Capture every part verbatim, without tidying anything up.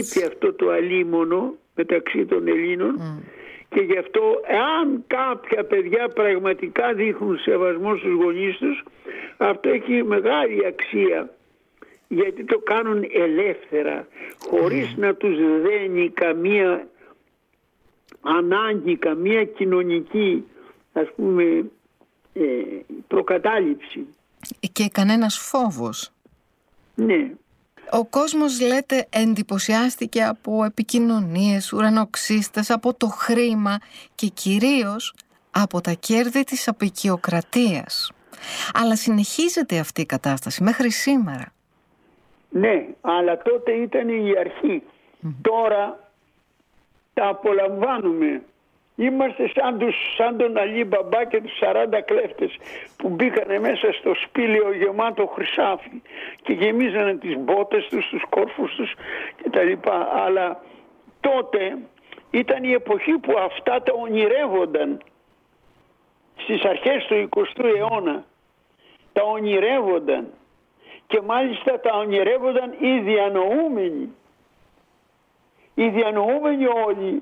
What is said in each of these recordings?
και αυτό το αλίμονο μεταξύ των Ελλήνων mm. και γι' αυτό αν κάποια παιδιά πραγματικά δείχνουν σεβασμό στους γονείς τους, αυτό έχει μεγάλη αξία, γιατί το κάνουν ελεύθερα, χωρίς mm. να τους δένει καμία ανάγκη, καμία κοινωνική, ας πούμε, ε, προκατάληψη. Και κανένας φόβος. Ναι. Ο κόσμος, λέτε, εντυπωσιάστηκε από επικοινωνίες, ουρανοξύστες, από το χρήμα και κυρίως από τα κέρδη της αποικιοκρατίας. Αλλά συνεχίζεται αυτή η κατάσταση μέχρι σήμερα. Ναι, αλλά τότε ήταν η αρχή. Mm. Τώρα τα απολαμβάνουμε. Είμαστε σαν, τους, σαν τον Αλή Μπαμπά και τους σαράντα κλέφτες που μπήκανε μέσα στο σπήλαιο γεμάτο χρυσάφι και γεμίζανε τις μπότες τους, τους κόρφους τους κτλ. Αλλά τότε ήταν η εποχή που αυτά τα ονειρεύονταν στις αρχές του εικοστού αιώνα. Τα ονειρεύονταν και μάλιστα τα ονειρεύονταν οι διανοούμενοι. Οι διανοούμενοι όλοι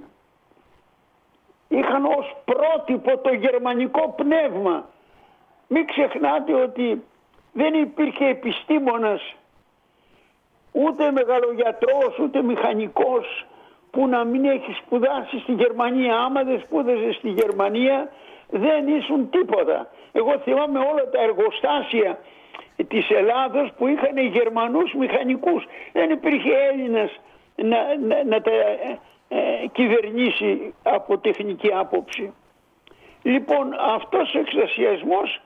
είχαν ως πρότυπο το γερμανικό πνεύμα. Μην ξεχνάτε ότι δεν υπήρχε επιστήμονας, ούτε μεγαλογιατρός, ούτε μηχανικός που να μην έχει σπουδάσει στη Γερμανία. Άμα δεν σπούδαζε στη Γερμανία δεν ήσουν τίποτα. Εγώ θυμάμαι όλα τα εργοστάσια της Ελλάδος που είχαν Γερμανούς μηχανικούς. Δεν υπήρχε Έλληνας να, να, να τα ε, κυβερνήσει από τεχνική άποψη. Λοιπόν, αυτός ο εκστασιασμός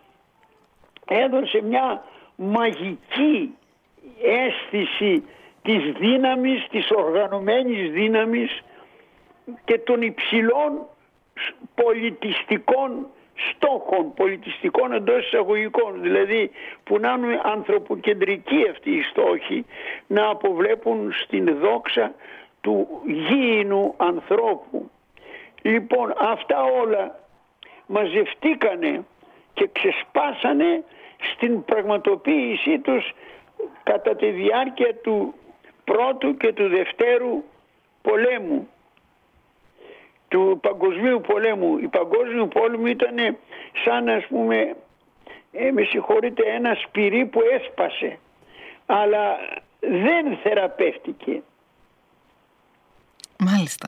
έδωσε μια μαγική αίσθηση της δύναμης, της οργανωμένης δύναμης και των υψηλών πολιτιστικών στόχων, πολιτιστικών εντός εισαγωγικών, δηλαδή που να είναι ανθρωποκεντρικοί αυτοί οι στόχοι, να αποβλέπουν στην δόξα του γήινου ανθρώπου. Λοιπόν, αυτά όλα μαζευτήκανε και ξεσπάσανε στην πραγματοποίησή τους κατά τη διάρκεια του πρώτου και του δευτέρου πολέμου, του παγκοσμίου πολέμου. Η παγκόσμιο πόλεμο ήταν σαν, ας πούμε, ε, με συγχωρείτε, ένα σπυρί που έσπασε, αλλά δεν θεραπεύτηκε. Μάλιστα.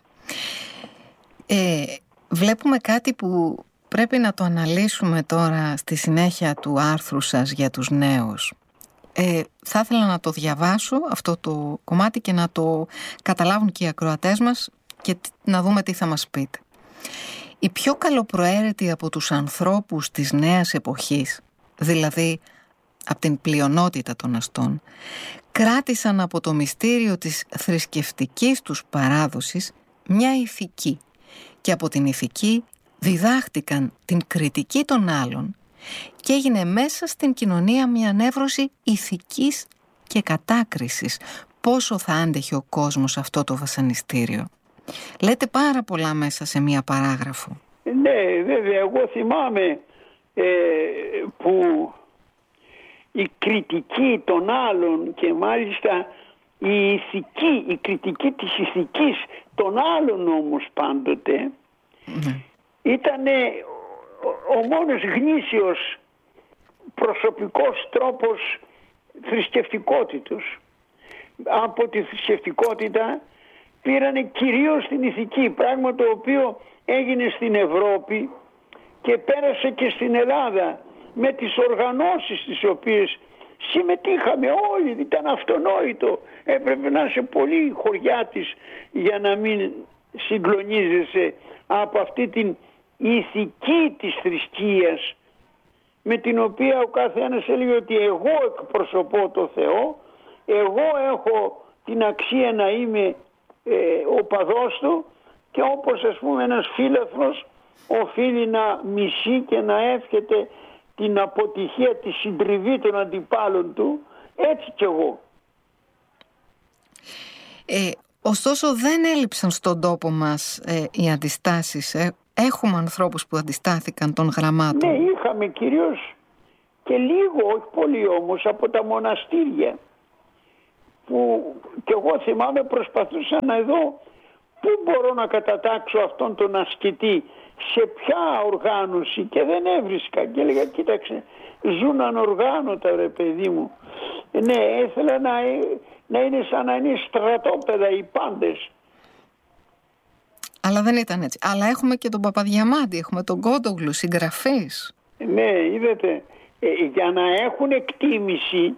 Ε, βλέπουμε κάτι που πρέπει να το αναλύσουμε τώρα στη συνέχεια του άρθρου σας για τους νέους. Ε, θα ήθελα να το διαβάσω αυτό το κομμάτι και να το καταλάβουν και οι ακροατές μας και να δούμε τι θα μας πείτε. Οι πιο καλοπροαίρετοι από τους ανθρώπους της νέας εποχής, δηλαδή από την πλειονότητα των αστών, κράτησαν από το μυστήριο της θρησκευτικής τους παράδοσης μια ηθική και από την ηθική διδάχτηκαν την κριτική των άλλων και έγινε μέσα στην κοινωνία μια νεύρωση ηθικής και κατάκρισης. Πόσο θα άντεχε ο κόσμος αυτό το βασανιστήριο? Λέτε πάρα πολλά μέσα σε μία παράγραφο. Ναι, βέβαια, εγώ θυμάμαι ε, που η κριτική των άλλων και μάλιστα η ηθική, η κριτική της ηθικής των άλλων όμως πάντοτε mm. ήταν ο, ο μόνος γνήσιος προσωπικός τρόπος θρησκευτικότητος. Από τη θρησκευτικότητα πήρανε κυρίως την ηθική, πράγμα το οποίο έγινε στην Ευρώπη και πέρασε και στην Ελλάδα με τις οργανώσεις τις οποίες συμμετείχαμε όλοι. Ήταν αυτονόητο, έπρεπε να είσαι πολύ χωριάτης για να μην συγκλονίζεσαι από αυτή την ηθική της θρησκείας, με την οποία ο καθένας έλεγε ότι εγώ εκπροσωπώ το Θεό, εγώ έχω την αξία να είμαι ε, ο παδός του, και όπως, ας πούμε, ένας φίλαθλος οφείλει να μισεί και να εύχεται την αποτυχία, τη συντριβή των αντιπάλων του, έτσι κι εγώ. Ε, ωστόσο δεν έλειψαν στον τόπο μας ε, οι αντιστάσεις. Ε. Έχουμε ανθρώπους που αντιστάθηκαν των γραμμάτων. Ναι, είχαμε κυρίως και λίγο, όχι πολύ όμως, από τα μοναστήρια. που και εγώ θυμάμαι προσπαθούσα να δω πού μπορώ να κατατάξω αυτόν τον ασκητή, σε ποια οργάνωση, και δεν έβρισκα και έλεγα κοίταξε, ζουν ανοργάνωτα ρε παιδί μου. Ναι, ήθελα να, να είναι σαν να είναι στρατόπεδα οι πάντες. Αλλά δεν ήταν έτσι. Αλλά έχουμε και τον Παπαδιαμάντη, έχουμε τον Κόντογλου, συγγραφείς. Ναι, είδατε, ε, για να έχουν εκτίμηση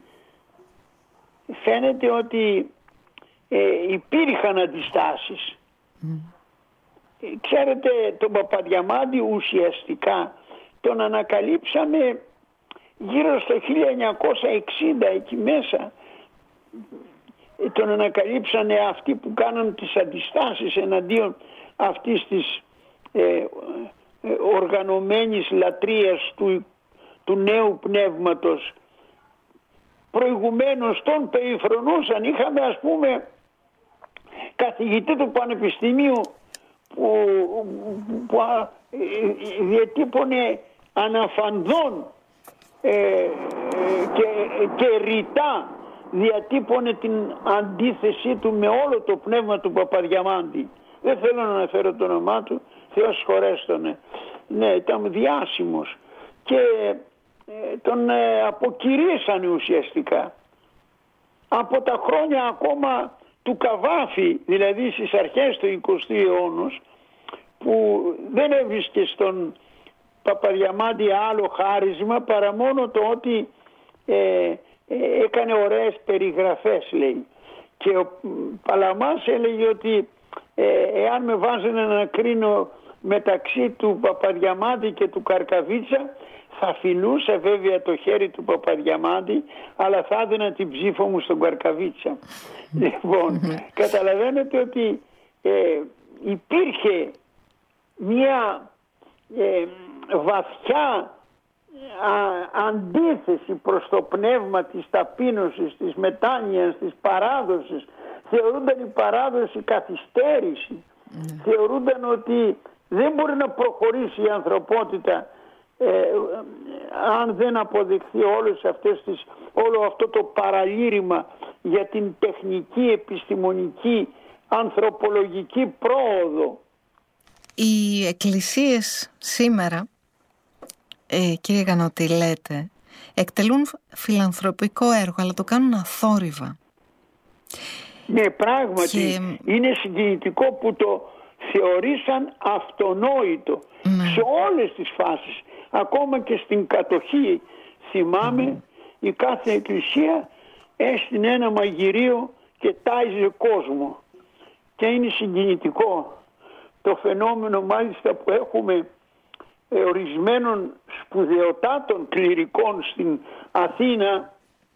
φαίνεται ότι ε, υπήρχαν αντιστάσεις. Mm. Ε, ξέρετε, τον Παπαδιαμάντη ουσιαστικά τον ανακαλύψαμε γύρω στο χίλια εννιακόσια εξήντα, εκεί μέσα. Ε, τον ανακαλύψανε αυτοί που κάναν τις αντιστάσεις εναντίον αυτής της ε, ε, οργανωμένης λατρείας του, του νέου πνεύματος. Προηγουμένως τον περιφρονούσαν. Είχαμε, ας πούμε, καθηγητή του Πανεπιστημίου που, που, που διατύπωνε αναφανδόν ε, και, και ρητά διατύπωνε την αντίθεσή του με όλο το πνεύμα του Παπαδιαμάντη. Δεν θέλω να αναφέρω το όνομά του, Θεός χωρέστονε. Ναι, ήταν διάσημος και ε, τον ε, αποκηρύσανε ουσιαστικά. Από τα χρόνια ακόμα του Καβάφη, δηλαδή στις αρχές του εικοστού αιώνα, που δεν έβρισκε στον Παπαδιαμάντη άλλο χάρισμα παρά μόνο το ότι ε, ε, έκανε ωραίες περιγραφές, λέει. Και ο Παλαμάς έλεγε ότι ε, εάν με βάζανε να κρίνω μεταξύ του Παπαδιαμάντη και του Καρκαβίτσα, θα φιλούσα βέβαια το χέρι του Παπαδιαμάντη, αλλά θα έδινα την ψήφο μου στον Καρκαβίτσα. Λοιπόν, καταλαβαίνετε ότι ε, υπήρχε μια ε, βαθιά α, αντίθεση προς το πνεύμα της ταπείνωσης, της μετάνοιας, της παράδοσης. Θεωρούνταν η παράδοση καθυστέρηση. Mm. Θεωρούνταν ότι δεν μπορεί να προχωρήσει η ανθρωπότητα ε, ε, αν δεν αποδειχθεί όλες αυτές τις, όλο αυτό το παραλήρημα για την τεχνική, επιστημονική, ανθρωπολογική πρόοδο. Οι εκκλησίες σήμερα, ε, κύριε Γανώτη, λέτε, εκτελούν φιλανθρωπικό έργο, αλλά το κάνουν αθόρυβα. Ναι, πράγματι. Και... είναι συγκινητικό που το θεωρήσαν αυτονόητο, ναι, σε όλες τις φάσεις. Ακόμα και στην κατοχή, θυμάμαι, mm. η κάθε εκκλησία έστεινε ένα μαγειρίο και τάιζε κόσμο. Και είναι συγκινητικό το φαινόμενο, μάλιστα, που έχουμε ε, ορισμένων σπουδαιοτάτων κληρικών στην Αθήνα,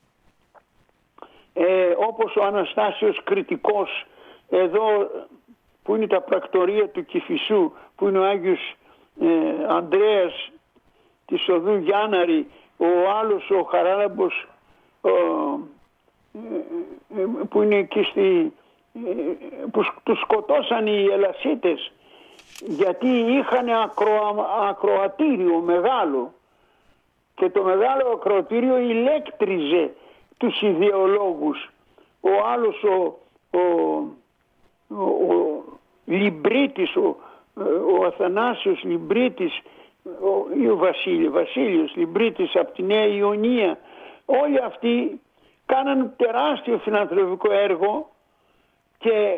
ε, όπως ο Αναστάσιος Κρητικός, εδώ που είναι τα πρακτορία του Κηφισού, που είναι ο Άγιος ε, Ανδρέας της οδού Γιάνναρη, ο άλλος ο Χαράλαμπος ο, ε, ε, που είναι εκεί στη, ε, που τους σκοτώσαν οι Ελασίτες γιατί είχαν ακρο, ακροατήριο μεγάλο, και το μεγάλο ακροατήριο ηλέκτριζε τους ιδεολόγους. Ο άλλος ο, ο, ο, ο Λιμπρίτης, ο, ο Αθανάσιος Λιμπρίτης, ο, ή ο Βασίλη, Βασίλειος Λιμπρίτης από τη Νέα Ιωνία, όλοι αυτοί κάναν τεράστιο φιλανθρωπικό έργο και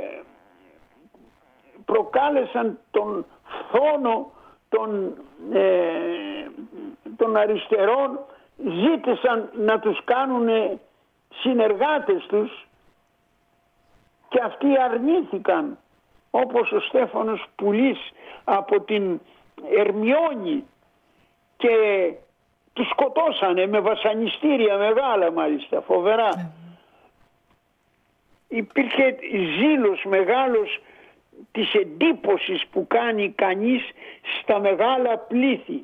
προκάλεσαν τον φθόνο των, ε, των αριστερών, ζήτησαν να τους κάνουν συνεργάτες τους και αυτοί αρνήθηκαν, όπως ο Στέφανος Πουλής από την Ερμιόνη, και τους σκοτώσανε με βασανιστήρια μεγάλα, μάλιστα, φοβερά. Mm. Υπήρχε ζήλος μεγάλος της εντύπωσης που κάνει κανείς στα μεγάλα πλήθη.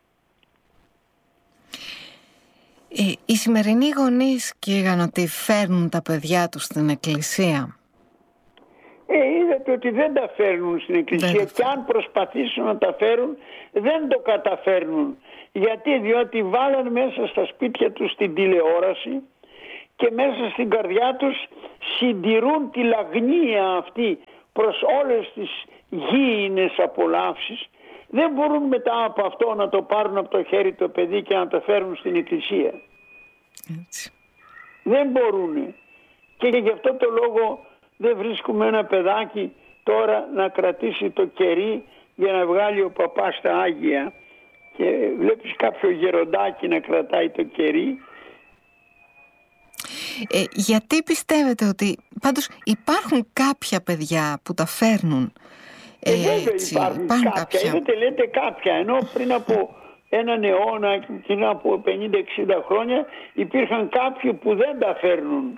Ε, οι σημερινοί γονείς, κύριε Γανώτη, φέρνουν τα παιδιά τους στην εκκλησία? Ε, είδατε ότι δεν τα φέρνουν στην εκκλησία, και αν προσπαθήσουν να τα φέρουν δεν το καταφέρνουν. Γιατί? Διότι βάλαν μέσα στα σπίτια τους την τηλεόραση και μέσα στην καρδιά τους συντηρούν τη λαγνία αυτή προς όλες τις γήινες απολαύσεις, δεν μπορούν μετά από αυτό να το πάρουν από το χέρι το παιδί και να το φέρουν στην εκκλησία. Έτσι. Δεν μπορούν. Και γι' αυτό το λόγο δεν βρίσκουμε ένα παιδάκι τώρα να κρατήσει το κερί για να βγάλει ο παπάς τα Άγια, και βλέπεις κάποιο γεροντάκι να κρατάει το κερί. Ε, γιατί πιστεύετε ότι πάντως υπάρχουν κάποια παιδιά που τα φέρνουν? Ε, ε, βέβαια έτσι, υπάρχουν, υπάρχουν κάποια, κάποια. Είδατε, λέτε κάποια, ενώ πριν από έναν αιώνα, πριν από πενήντα εξήντα χρόνια υπήρχαν κάποιοι που δεν τα φέρνουν.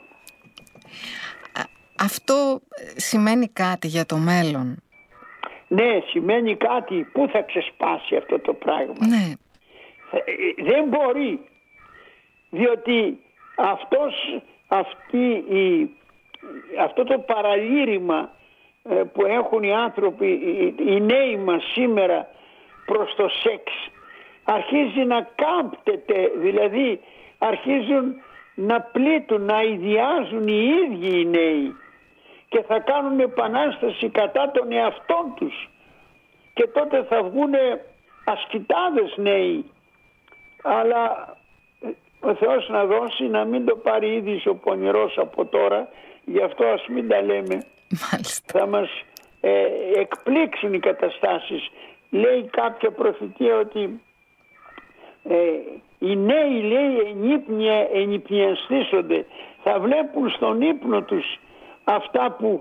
Α, αυτό σημαίνει κάτι για το μέλλον? Ναι, σημαίνει κάτι. Πού θα ξεσπάσει αυτό το πράγμα? Ναι. Δεν μπορεί, διότι αυτός, αυτή η, αυτό το παραλήρημα που έχουν οι άνθρωποι, οι νέοι μας σήμερα προς το σεξ, αρχίζει να κάμπτεται, δηλαδή αρχίζουν να πλήττουν, να ιδιάζουν οι ίδιοι οι νέοι και θα κάνουν επανάσταση κατά των εαυτών τους, και τότε θα βγουν ασκητάδες νέοι. Αλλά ο Θεός να δώσει να μην το πάρει είδηση ο πονηρός από τώρα, γι' αυτό ας μην τα λέμε. Μάλιστα. Θα μας ε, εκπλήξουν οι καταστάσεις. Λέει κάποια προφητεία ότι ε, οι νέοι, λέει, ενύπνια, ενυπνιαστήσονται, θα βλέπουν στον ύπνο τους αυτά που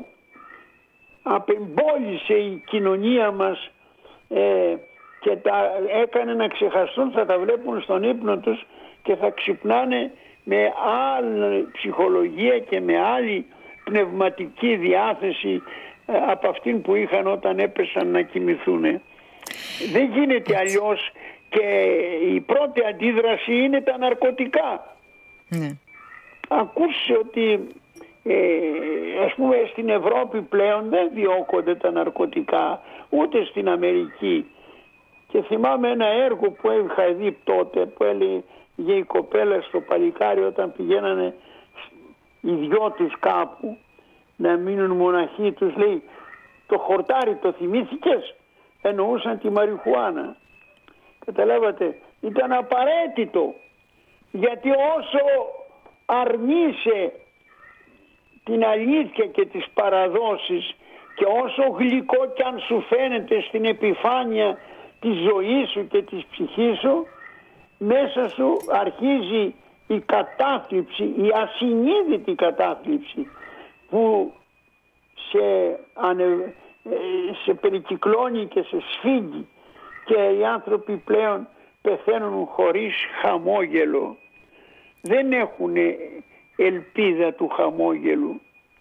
απεμπόλησε η κοινωνία μας ε, και τα έκανε να ξεχαστούν, θα τα βλέπουν στον ύπνο τους και θα ξυπνάνε με άλλη ψυχολογία και με άλλη πνευματική διάθεση ε, από αυτήν που είχαν όταν έπεσαν να κοιμηθούν. Δεν γίνεται αλλιώς, και η πρώτη αντίδραση είναι τα ναρκωτικά. Ναι. Ακούσε ότι ε, ας πούμε στην Ευρώπη πλέον δεν διώκονται τα ναρκωτικά, ούτε στην Αμερική. Και θυμάμαι ένα έργο που είχα δει τότε που έλεγε η κοπέλα στο παλικάρι όταν πηγαίνανε οι δυο τους κάπου να μείνουν μοναχοί, τους λέει το χορτάρι το θυμήθηκες? Εννοούσαν τη μαριχουάνα. Καταλάβατε, ήταν απαραίτητο, γιατί όσο αρνείσαι την αλήθεια και τις παραδόσεις και όσο γλυκό κι αν σου φαίνεται στην επιφάνεια της ζωής σου και της ψυχής σου, μέσα σου αρχίζει η κατάθλιψη, η ασυνείδητη κατάθλιψη που σε, ανε, σε περικυκλώνει και σε σφίγγει, και οι άνθρωποι πλέον πεθαίνουν χωρίς χαμόγελο. Δεν έχουν ελπίδα του χαμόγελου.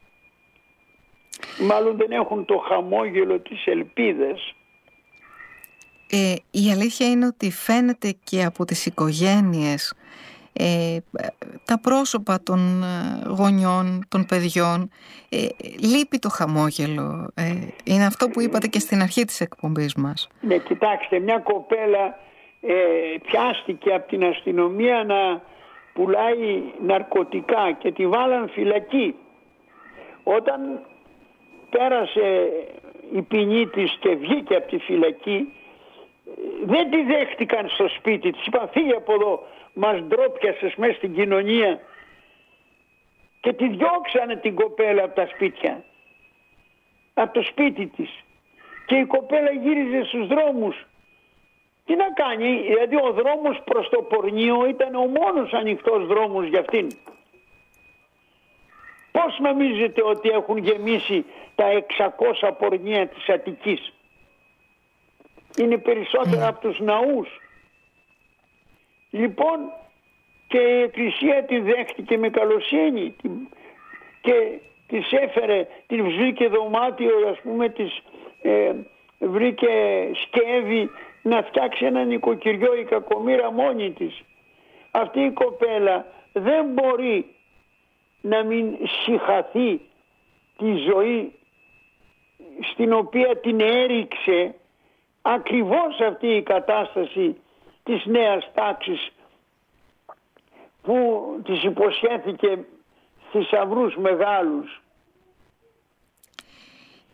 Μάλλον δεν έχουν το χαμόγελο της ελπίδας. Ε, η αλήθεια είναι ότι φαίνεται και από τις οικογένειες, ε, τα πρόσωπα των γονιών, των παιδιών, ε, λείπει το χαμόγελο. Ε, είναι αυτό που είπατε και στην αρχή της εκπομπής μας. Ναι, κοιτάξτε, μια κοπέλα ε, πιάστηκε από την αστυνομία να πουλάει ναρκωτικά και τη βάλαν φυλακή. Όταν πέρασε η ποινή της και βγήκε από τη φυλακή, δεν τη δέχτηκαν στο σπίτι της. Είπαν φύγε από εδώ, μας ντρόπιασες μέσα στην κοινωνία, και τη διώξανε την κοπέλα από τα σπίτια, από το σπίτι της, και η κοπέλα γύριζε στους δρόμους. Τι να κάνει, δηλαδή ο δρόμος προς το πορνείο ήταν ο μόνος ανοιχτός δρόμος για αυτήν. Πώς νομίζετε ότι έχουν γεμίσει τα εξακόσια πορνεία της Αττικής? Είναι περισσότερα από τους ναούς. Λοιπόν, και η Εκκλησία τη δέχτηκε με καλοσύνη και της έφερε, την βρήκε δωμάτιο, ας πούμε, της ε, βρήκε σκεύη να φτιάξει ένα νοικοκυριό η κακομοίρα μόνη της. Αυτή η κοπέλα δεν μπορεί να μην συχαθεί τη ζωή στην οποία την έριξε ακριβώς αυτή η κατάσταση της νέας τάξης που της υποσχέθηκε θησαυρούς μεγάλους.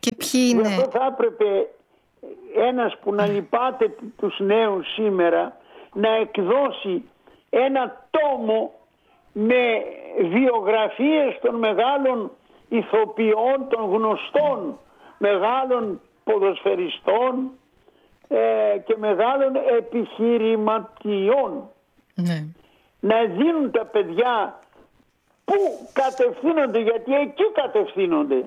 Και ποιοι είναι? Γι' αυτό θα έπρεπε ένας που να λυπάται τους νέους σήμερα να εκδώσει ένα τόμο με βιογραφίες των μεγάλων ηθοποιών, των γνωστών μεγάλων ποδοσφαιριστών ε, και μεγάλων επιχειρηματιών. Ναι. Να δίνουν τα παιδιά που κατευθύνονται, γιατί εκεί κατευθύνονται.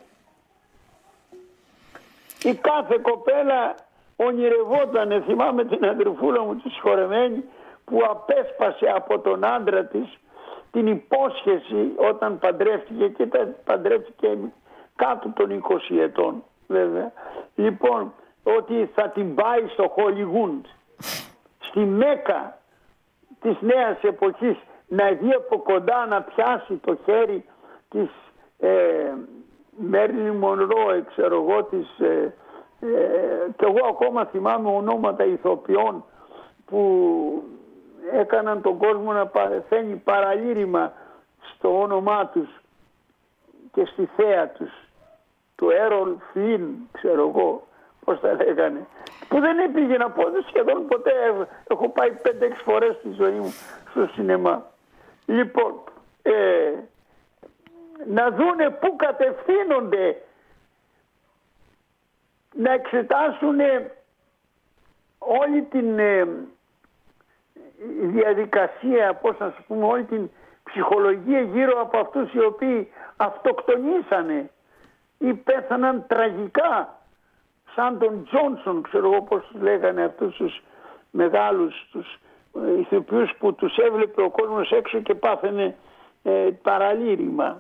Η κάθε κοπέλα ονειρευόταν, θυμάμαι την αδερφούλα μου τη συγχωρεμένη, που απέσπασε από τον άντρα της την υπόσχεση όταν παντρεύτηκε, και τα παντρεύτηκε κάτω των είκοσι ετών βέβαια, λοιπόν, ότι θα την πάει στο Χολιγούντ, στη Μέκα της νέας εποχής, να δει από κοντά, να πιάσει το χέρι της ε, Μέρλιν Μονρό, ξέρω εγώ, της, ε, ε, και εγώ ακόμα θυμάμαι ονόματα ηθοποιών που έκαναν τον κόσμο να παρεθαίνει παραλήρημα στο όνομά τους και στη θέα τους, του Έρολ Φλιν, ξέρω εγώ πώς τα λέγανε, που δεν έπηγε να πω σχεδόν ποτέ. Έχω πάει πέντε έξι φορές στη ζωή μου στο σινεμά. Λοιπόν, ε, να δούνε πού κατευθύνονται, να εξετάσουν όλη την ε, διαδικασία, πώς να σου πούμε, όλη την ψυχολογία γύρω από αυτούς οι οποίοι αυτοκτονήσανε ή πέθαναν τραγικά, σαν τον Τζόνσον, ξέρω εγώ πώς τους λέγανε, αυτούς τους μεγάλους τους ηθοποιούς που τους έβλεπε ο κόσμος έξω και πάθαινε ε, παραλήρημα.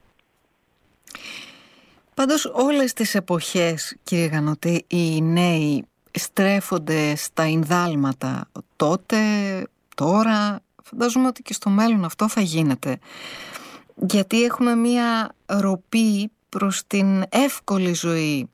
Πάντως όλες τις εποχές, κύριε Γανωτή, οι νέοι στρέφονται στα ινδάλματα. Τότε, τώρα, φαντάζομαι ότι και στο μέλλον αυτό θα γίνεται. Γιατί έχουμε μία ροπή προς την εύκολη ζωή.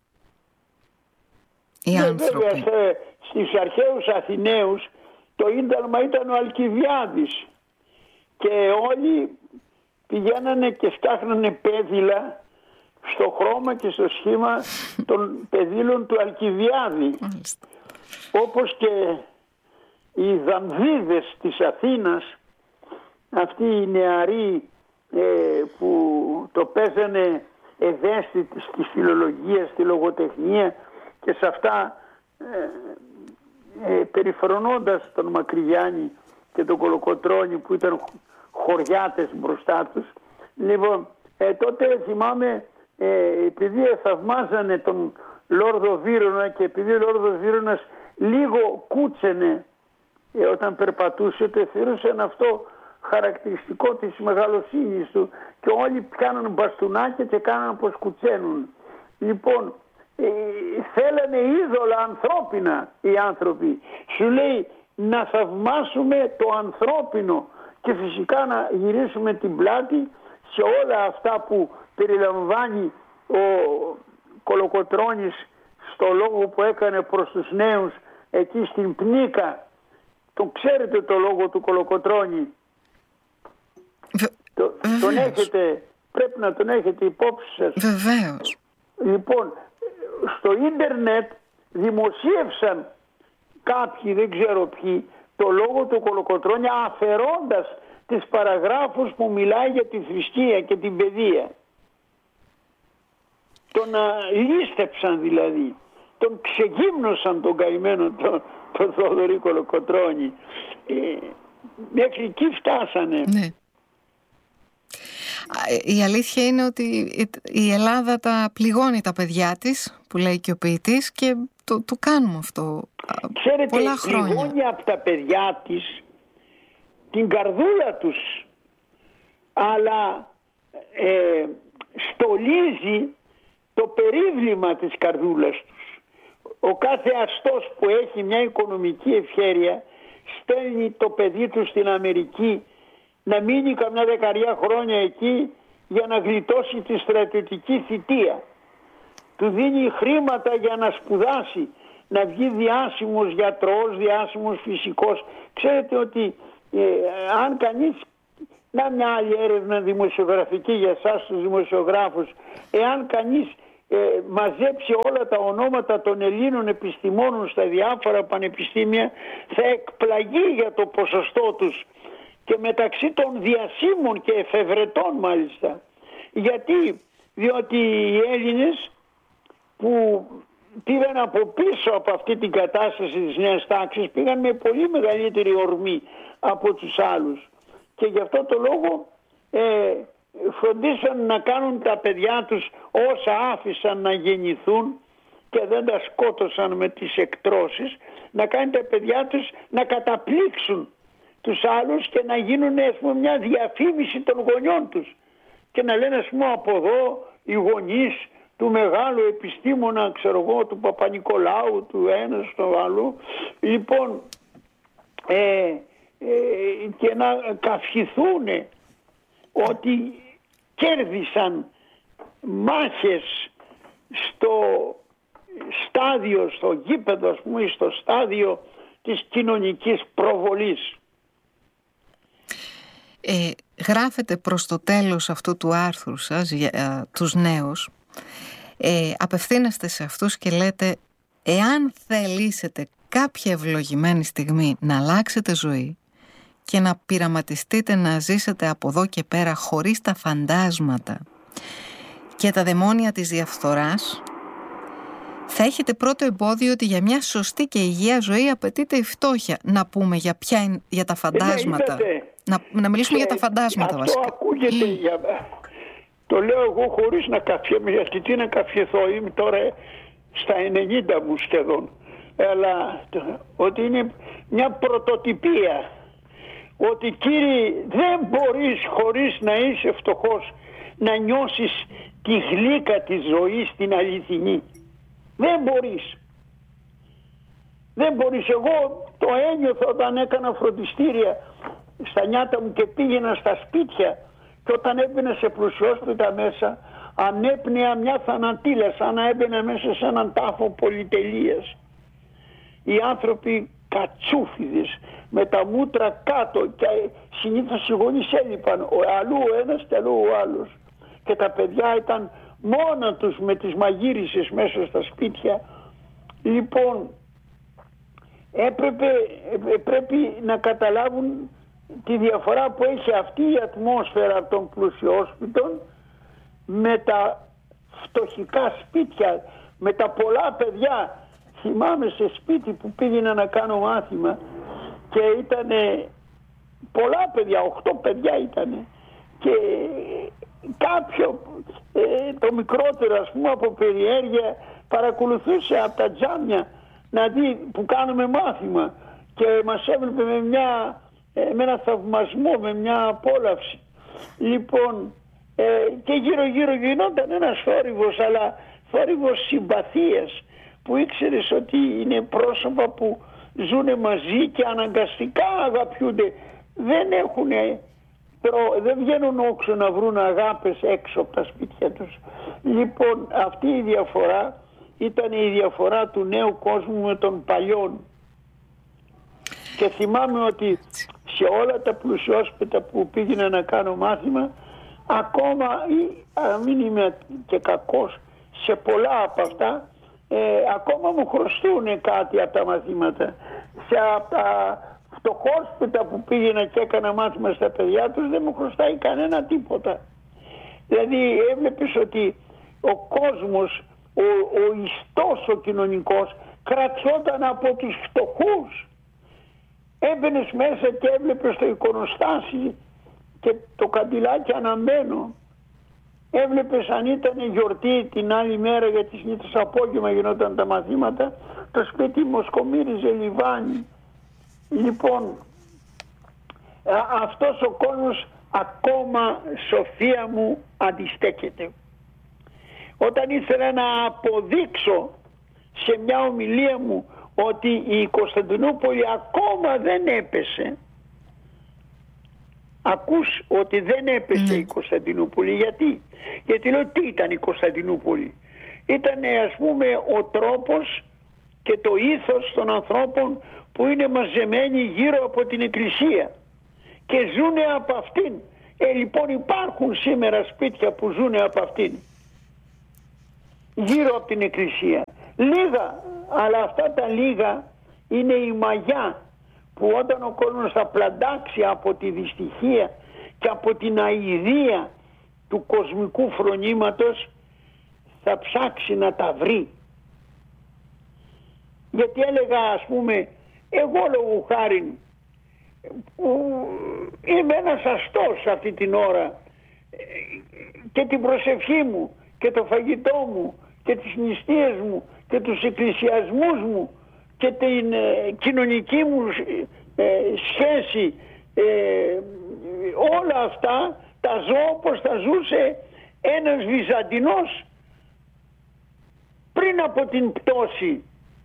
Οι ναι, άνθρωποι. Βέβαια, σε, στις αρχαίους Αθηναίους το ίνταλμα ήταν ο Αλκιβιάδης και όλοι πηγαίνανε και φτιάχνανε πέδιλα στο χρώμα και στο σχήμα των πεδίλων του Αλκιβιάδη. Μάλιστα. Όπως και οι Δανδίδες της Αθήνας, αυτοί οι νεαροί ε, που το παίζανε ευαίσθητοι στη φιλολογία, στη λογοτεχνία και σε αυτά ε, ε, περιφρονώντας τον Μακρυγιάννη και τον Κολοκοτρώνη που ήταν χωριάτες μπροστά τους. Λοιπόν, ε, τότε θυμάμαι, ε, επειδή θαυμάζανε τον Λόρδο Βύρωνα και επειδή ο Λόρδος Βύρωνας λίγο κούτσενε ε, όταν περπατούσε, το θεωρούσαν αυτό χαρακτηριστικό της μεγαλοσύνης του και όλοι πιάνουν μπαστούνάκια και κάναν πως κουτσένουν. Λοιπόν, ε, θέλανε είδωλα ανθρώπινα οι άνθρωποι. Σου λέει να θαυμάσουμε το ανθρώπινο και φυσικά να γυρίσουμε την πλάτη σε όλα αυτά που περιλαμβάνει ο Κολοκοτρώνης στο λόγο που έκανε προς τους νέους εκεί στην Πνίκα. Το ξέρετε το λόγο του Κολοκοτρώνη? Βε... Το, τον έχετε, πρέπει να τον έχετε υπόψη σας. Βεβαίως. Λοιπόν, στο ίντερνετ δημοσίευσαν κάποιοι, δεν ξέρω ποιοι, το λόγο του Κολοκοτρώνη αφαιρώντας τις παραγράφους που μιλάει για τη θρησκεία και την παιδεία. Τον λίστεψαν δηλαδή, τον ξεγύμνωσαν τον καημένο τον, τον Θοδωρή Κολοκοτρώνη. Ε, μέχρι εκεί φτάσανε. Ναι. Η αλήθεια είναι ότι η Ελλάδα τα πληγώνει τα παιδιά της, που λέει και ο ποιητής, και το, το κάνουμε αυτό. Ξέρετε, πολλά χρόνια. πληγώνει από τα παιδιά της την καρδούλα τους, αλλά ε, στολίζει το περίβλημα της καρδούλας τους. Ο κάθε αστός που έχει μια οικονομική ευχέρεια στέλνει το παιδί του στην Αμερική να μείνει καμιά δεκαριά χρόνια εκεί για να γλιτώσει τη στρατιωτική θητεία. Του δίνει χρήματα για να σπουδάσει, να βγει διάσημος γιατρός, διάσημος φυσικός. Ξέρετε ότι ε, αν κανείς, να μια άλλη έρευνα δημοσιογραφική για εσάς τους δημοσιογράφους, εάν κανείς ε, μαζέψει όλα τα ονόματα των Ελλήνων επιστημόνων στα διάφορα πανεπιστήμια, θα εκπλαγεί για το ποσοστό τους, και μεταξύ των διασύμων και εφευρετών μάλιστα. Γιατί? Διότι οι Έλληνες που πήγαν από πίσω από αυτή την κατάσταση της νέας τάξης πήγαν με πολύ μεγαλύτερη ορμή από τους άλλους, και γι' αυτό το λόγο ε, φροντίσαν να κάνουν τα παιδιά τους όσα άφησαν να γεννηθούν και δεν τα σκότωσαν με τις εκτρώσεις, να κάνουν τα παιδιά τους να καταπλήξουν τους άλλους και να γίνουν, ας πούμε, μια διαφήμιση των γονιών τους και να λένε, ας πούμε, από εδώ οι γονείς του μεγάλου επιστήμονα, ξέρω εγώ, του Παπα-Νικολάου, του ένας, του άλλου, λοιπόν, ε, ε, και να καυχηθούν ότι κέρδισαν μάχες στο στάδιο, στο γήπεδο, ας πούμε, στο στάδιο της κοινωνικής προβολής. Ε, γράφετε προς το τέλος αυτού του άρθρου σας για ε, τους νέους, ε, απευθύνεστε σε αυτούς και λέτε, εάν θελήσετε κάποια ευλογημένη στιγμή να αλλάξετε ζωή και να πειραματιστείτε να ζήσετε από εδώ και πέρα χωρίς τα φαντάσματα και τα δαιμόνια της διαφθοράς, θα έχετε πρώτο εμπόδιο ότι για μια σωστή και υγεία ζωή απαιτείται η φτώχεια. Να πούμε για, ποια είναι, για τα φαντάσματα. Ε, να, να μιλήσουμε για τα φαντάσματα αυτό βασικά. Αυτό ακούγεται, mm. για... το λέω εγώ χωρίς να καφιέμαι, γιατί τι να καφιεθώ, είμαι τώρα στα ενενήντα μου σχεδόν. Αλλά ότι είναι μια πρωτοτυπία. Ότι, κύριε, δεν μπορείς χωρίς να είσαι φτωχός να νιώσεις τη γλύκα της ζωής την αληθινή. Δεν μπορείς. Δεν μπορείς. Εγώ το ένιωθα όταν έκανα φροντιστήρια στα νιάτα μου και πήγαινα στα σπίτια, και όταν έμπαινα σε πλουσιόσπιτα μέσα, ανέπνεα μια θανατήλα, σαν να έμπαινα μέσα σε έναν τάφο πολυτελείας. Οι άνθρωποι κατσούφιδες, με τα μούτρα κάτω, και συνήθως οι γονείς έλειπαν, ο αλλού ο ένας και αλλού ο άλλος, και τα παιδιά ήταν μόνα τους με τις μαγείρισες μέσα στα σπίτια. Λοιπόν, έπρεπε, πρέπει να καταλάβουν τη διαφορά που έχει αυτή η ατμόσφαιρα των πλουσιόσπιτων με τα φτωχικά σπίτια, με τα πολλά παιδιά. Θυμάμαι σε σπίτι που πήγαινα να κάνω μάθημα και ήταν πολλά παιδιά, οχτώ παιδιά ήταν, και κάποιο, ε, το μικρότερο, ας πούμε, από περιέργεια παρακολουθούσε από τα τζάμια να δει που κάνουμε μάθημα, και μας έβλεπε με, μια, ε, με ένα θαυμασμό, με μια απόλαυση. Λοιπόν, ε, και γύρω γύρω γινόταν ένας θόρυβος, αλλά θόρυβος συμπαθίας, που ήξερες ότι είναι πρόσωπα που ζουν μαζί και αναγκαστικά αγαπιούνται. Δεν έχουνε, δεν βγαίνουν όξω να βρουν αγάπες έξω από τα σπίτια τους. Λοιπόν, αυτή η διαφορά ήταν η διαφορά του νέου κόσμου με τον παλιόν. Και θυμάμαι ότι σε όλα τα πλουσιόσπιτα που πήγαινα να κάνω μάθημα, ακόμα, ή αν μην είμαι και κακός, σε πολλά από αυτά, ε, ακόμα μου χρωστούν κάτι από τα μαθήματα. Σε από τα φτωχόσπιτα που πήγαινα και έκανα μάθημα στα παιδιά τους, δεν μου χρωστάει κανένα τίποτα. Δηλαδή έβλεπες ότι ο κόσμος, ο, ο ιστός ο κοινωνικός, κρατιόταν από τους φτωχούς. Έμπαινες μέσα και έβλεπες το εικονοστάσι και το καντιλάκι αναμένο. Έβλεπες αν ήταν γιορτή την άλλη μέρα, γιατί συνήθως απόγευμα γινόταν τα μαθήματα, το σπίτι μοσκομύριζε λιβάνι. Λοιπόν, αυτός ο κόσμος ακόμα, Σοφία μου, αντιστέκεται. Όταν ήθελα να αποδείξω σε μια ομιλία μου ότι η Κωνσταντινούπολη ακόμα δεν έπεσε, ακούς ότι δεν έπεσε mm. η Κωνσταντινούπολη, γιατί? Γιατί λέω, τι ήταν η Κωνσταντινούπολη? Ήταν, ας πούμε, ο τρόπος και το ήθος των ανθρώπων που είναι μαζεμένοι γύρω από την εκκλησία και ζουνε από αυτήν. Ε, λοιπόν, υπάρχουν σήμερα σπίτια που ζουνε από αυτήν. γύρω από την εκκλησία. Λίγα, αλλά αυτά τα λίγα είναι η μαγιά που όταν ο κόσμος θα πλαντάξει από τη δυστυχία και από την αηδία του κοσμικού φρονήματος, θα ψάξει να τα βρει. Γιατί έλεγα, ας πούμε, εγώ λόγου χάριν που είμαι ένας αστός αυτή την ώρα και την προσευχή μου και το φαγητό μου και τις νηστείες μου και τους εκκλησιασμούς μου και την ε, κοινωνική μου ε, σχέση, ε, όλα αυτά τα ζω όπως τα ζούσε ένας Βυζαντινός πριν από την πτώση.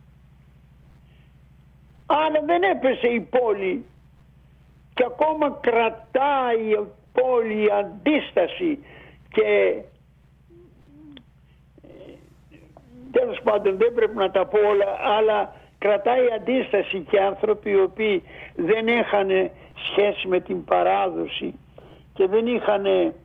Αλλά δεν έπεσε η πόλη και ακόμα κρατάει η πόλη η αντίσταση και τέλος πάντων δεν πρέπει να τα πω όλα, αλλά κρατάει αντίσταση και άνθρωποι οι οποίοι δεν είχαν σχέση με την παράδοση και δεν είχαν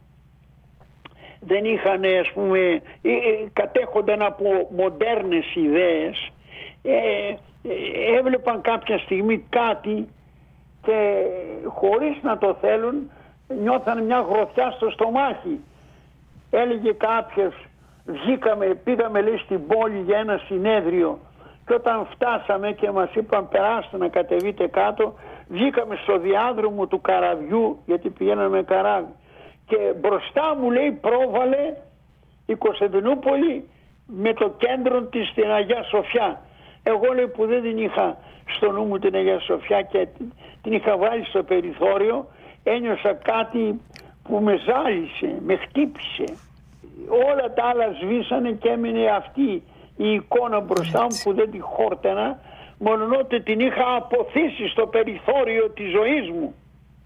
δεν είχαν ας πούμε κατέχονταν από μοντέρνες ιδέες, ε, έβλεπαν κάποια στιγμή κάτι και χωρίς να το θέλουν νιώθαν μια γροθιά στο στομάχι. Έλεγε κάποιος, βγήκαμε, πήγαμε λέει στην πόλη για ένα συνέδριο και όταν φτάσαμε και μας είπαν περάστε να κατεβείτε κάτω, βγήκαμε στο διάδρομο του καραβιού γιατί πηγαίναμε με καράβι και μπροστά μου λέει πρόβαλε η Κωνσταντινούπολη με το κέντρο της στην Αγία Σοφιά. Εγώ λέει που δεν την είχα στο νου μου την Αγία Σοφιά και την είχα βάλει στο περιθώριο, ένιωσα κάτι που με ζάλισε, με χτύπησε. Όλα τα άλλα σβήσανε και έμεινε αυτή η εικόνα μπροστά μου που δεν τη χόρτενα, μόνο ότι την είχα αποθήσει στο περιθώριο της ζωής μου.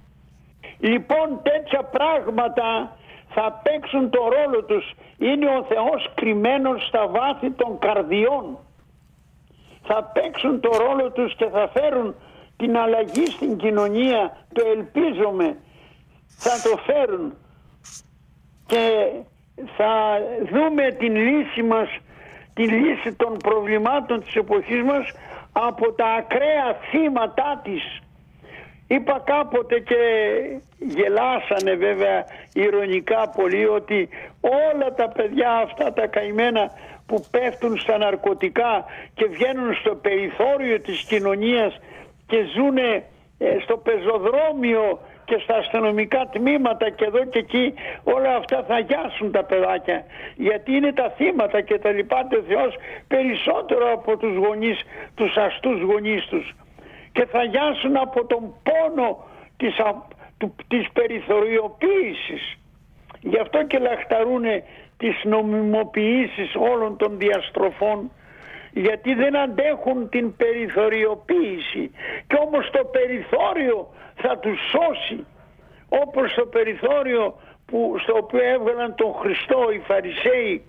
Λοιπόν τέτοια πράγματα θα παίξουν το ρόλο τους. Είναι ο Θεός κρυμμένος στα βάθη των καρδιών. Θα παίξουν το ρόλο τους και θα φέρουν την αλλαγή στην κοινωνία. Το ελπίζομαι. Θα το φέρουν. Και θα δούμε την λύση μας, τη λύση των προβλημάτων της εποχής μας από τα ακραία θύματα της. Είπα κάποτε και γελάσανε βέβαια ηρωνικά πολύ ότι όλα τα παιδιά αυτά τα καημένα που πέφτουν στα ναρκωτικά και βγαίνουν στο περιθώριο της κοινωνίας και ζουνε στο πεζοδρόμιο και στα αστυνομικά τμήματα και εδώ και εκεί, όλα αυτά θα γιάσουν τα παιδάκια γιατί είναι τα θύματα και τα λυπάται ο Θεός περισσότερο από τους γονείς, τους αστούς γονείς τους και θα γιάσουν από τον πόνο της, α, του, της περιθωριοποίησης. Γι' αυτό και λαχταρούνε τις νομιμοποιήσεις όλων των διαστροφών γιατί δεν αντέχουν την περιθωριοποίηση και όμως το περιθώριο θα τους σώσει όπως το περιθώριο που, στο οποίο έβγαλαν τον Χριστό οι Φαρισαίοι.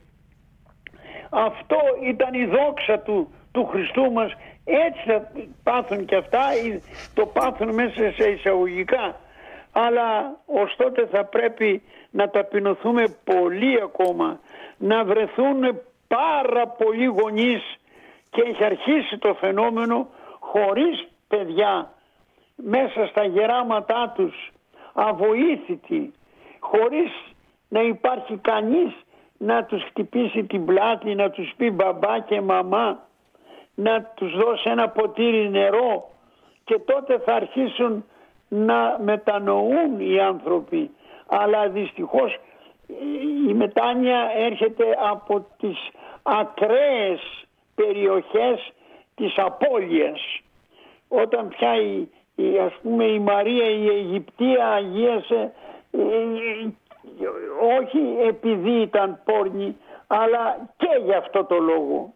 Αυτό ήταν η δόξα του, του Χριστού μας. Έτσι θα πάθουν και αυτά, το πάθουν μέσα σε εισαγωγικά, αλλά ως τότε θα πρέπει να ταπεινωθούμε πολύ ακόμα, να βρεθούν πάρα πολλοί γονείς και έχει αρχίσει το φαινόμενο χωρίς παιδιά μέσα στα γεράματά τους, αβοήθητοι, χωρίς να υπάρχει κανείς να τους χτυπήσει την πλάτη, να τους πει μπαμπά και μαμά, να τους δώσει ένα ποτήρι νερό και τότε θα αρχίσουν να μετανοούν οι άνθρωποι. Αλλά δυστυχώς η μετάνοια έρχεται από τις ακραίες περιοχές της απώλειας. Όταν πια η, η, ας πούμε, η Μαρία η Αιγυπτία αγίασε ε, ε, όχι επειδή ήταν πόρνη αλλά και για αυτό το λόγο.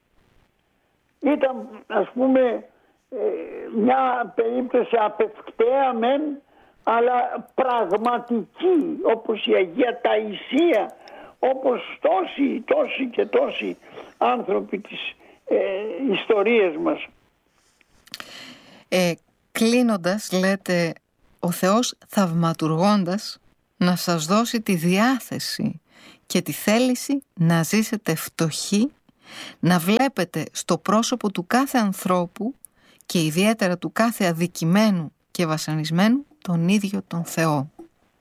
Ήταν ας πούμε μια περίπτωση απευκταία μεν αλλά πραγματική, όπως η Αγία Ταϊσία, όπως τόσοι, τόσοι και τόσοι άνθρωποι της ε, ιστορίας μας. Ε, κλείνοντας λέτε, ο Θεός θαυματουργώντας να σας δώσει τη διάθεση και τη θέληση να ζήσετε φτωχοί, να βλέπετε στο πρόσωπο του κάθε ανθρώπου και ιδιαίτερα του κάθε αδικημένου και βασανισμένου τον ίδιο τον Θεό.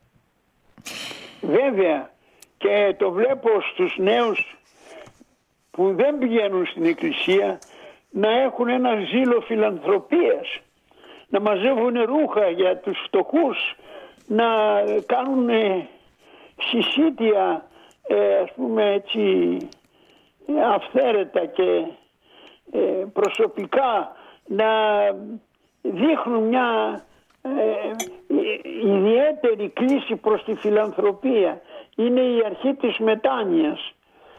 Βέβαια, και το βλέπω στους νέους που δεν πηγαίνουν στην εκκλησία να έχουν ένα ζήλο φιλανθρωπίας, να μαζεύουν ρούχα για τους φτωχούς, να κάνουν συσίτια ε, ας πούμε έτσι αυθαίρετα και ε, προσωπικά, να δείχνουν μια ε, ιδιαίτερη κλίση προς τη φιλανθρωπία. Είναι η αρχή της μετάνοιας.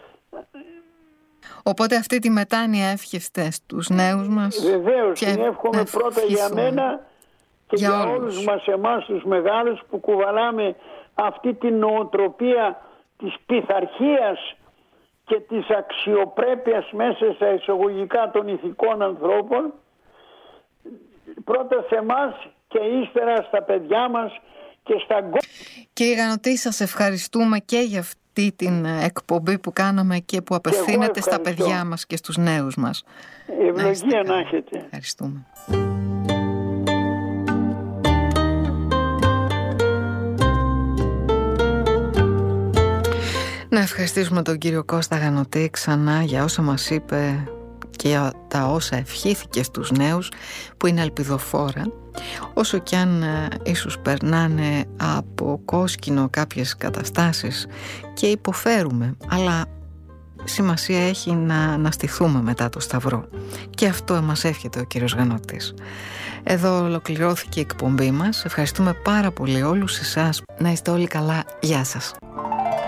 Οπότε αυτή τη μετάνοια εύχεστε στους νέους μας. Βεβαίως, την εύχομαι πρώτα για μένα και για, για όλους. όλους μας εμάς τους μεγάλους που κουβαλάμε αυτή την νοοτροπία της πειθαρχίας και της αξιοπρέπειας μέσα στα εισαγωγικά των ηθικών ανθρώπων, πρώτα σε εμάς και ύστερα στα παιδιά μας και στα... Κύριε Γανωτή, σας ευχαριστούμε και για αυτή την εκπομπή που κάναμε και που απευθύνεται στα παιδιά μας και στους νέους μας. Ευλογία να έχετε. Ευχαριστούμε. Να ευχαριστήσουμε τον κύριο Κώστα Γανωτή ξανά για όσα μας είπε και για τα όσα ευχήθηκε στους νέους, που είναι ελπιδοφόρα, όσο κι αν ε, ίσως περνάνε από κόσκινο κάποιες καταστάσεις και υποφέρουμε, αλλά σημασία έχει να, να στηθούμε μετά το Σταυρό, και αυτό μας εύχεται ο κύριος Γανωτής. Εδώ ολοκληρώθηκε η εκπομπή μας. Ευχαριστούμε πάρα πολύ όλους εσάς. Να είστε όλοι καλά. Γεια σας.